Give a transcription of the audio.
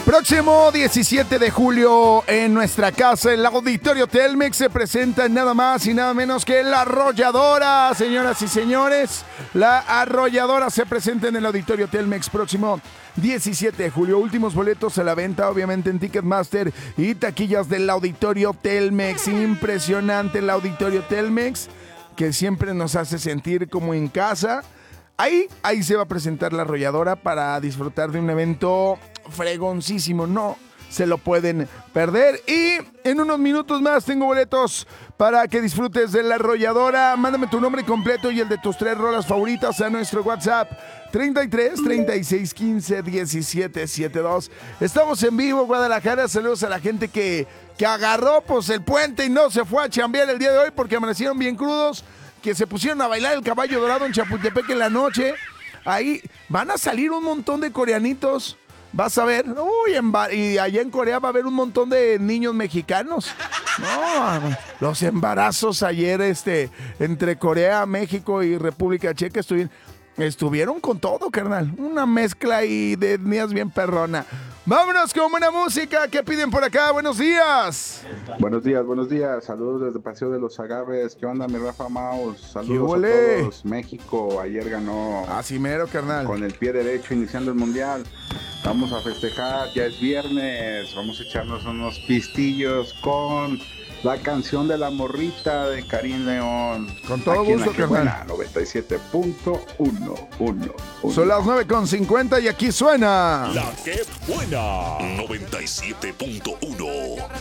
Próximo 17 de julio en nuestra casa, el Auditorio Telmex, se presenta nada más y nada menos que La Arrolladora, señoras y señores. La Arrolladora se presenta en el Auditorio Telmex próximo 17 de julio. Últimos boletos a la venta, obviamente, en Ticketmaster y taquillas del Auditorio Telmex. Impresionante el Auditorio Telmex, que siempre nos hace sentir como en casa. Ahí se va a presentar La Arrolladora para disfrutar de un evento fregoncísimo. No se lo pueden perder. Y en unos minutos más tengo boletos para que disfrutes de La Arrolladora. Mándame tu nombre completo y el de tus 3 rolas favoritas a nuestro WhatsApp 33 36 15 17 72. Estamos en vivo, Guadalajara. Saludos a la gente que agarró pues el puente y no se fue a chambear el día de hoy porque amanecieron bien crudos, que se pusieron a bailar el caballo dorado en Chapultepec en la noche. Ahí van a salir un montón de coreanitos. Vas a ver. Y allá en Corea va a haber un montón de niños mexicanos. No, los embarazos ayer entre Corea, México y República Checa estuvieron con todo, carnal. Una mezcla ahí de etnias bien perrona. Vámonos con buena música. ¿Qué piden por acá? Buenos días. Buenos días. Saludos desde Paseo de los Agaves. ¿Qué onda, mi Rafa Maus? Saludos a todos. México ayer ganó. Así mero, carnal. Con el pie derecho iniciando el Mundial. Vamos a festejar. Ya es viernes. Vamos a echarnos unos pistillos con la canción de La Morrita de Karim León. Con todo aquí gusto, carnal. 97.1. Son las 9:50 y aquí suena La que buena 97.1.